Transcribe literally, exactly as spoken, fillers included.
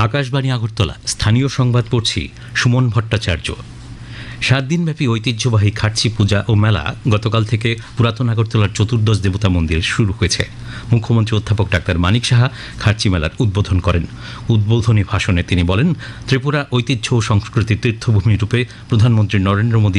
আকাশবাণী আগরতলা, স্থানীয় সংবাদ পড়ছি সুমন ভট্টাচার্য। সাত দিনব্যাপী ঐতিহ্যবাহী খার্চি পূজা ও মেলা গতকাল থেকে পুরাতন আগরতলার চতুর্দশ দেবতা মন্দির শুরু হয়েছে। মুখ্যমন্ত্রী অধ্যাপক ডাক্তার মানিক সাহা খার্চি মেলার উদ্বোধন করেন। উদ্বোধনী ভাষণে তিনি বলেন, ত্রিপুরা ঐতিহ্য ও সংস্কৃতির তীর্থভূমি রূপে প্রধানমন্ত্রী নরেন্দ্র মোদী